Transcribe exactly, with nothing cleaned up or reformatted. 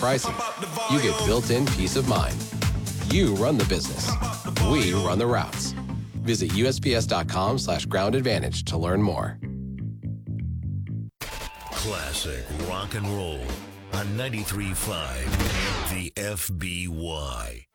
pricing. You get built-in peace of mind. You run the business. We run the routes. Visit U S P S dot com slash ground advantage to learn more. Classic rock and roll on ninety-three point five The F B Y.